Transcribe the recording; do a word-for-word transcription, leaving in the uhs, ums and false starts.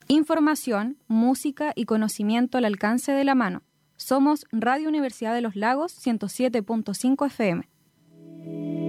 Información, música y conocimiento al alcance de la mano. Somos Radio Universidad de los Lagos ciento siete punto cinco F M.